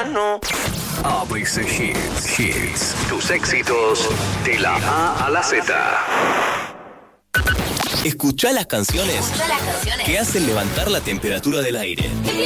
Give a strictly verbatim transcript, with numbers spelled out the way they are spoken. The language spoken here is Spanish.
verano. A B C Hits, Hits, tus éxitos de la A a la Z. Escuchá las canciones, Escuchá las canciones que hacen levantar la temperatura del aire.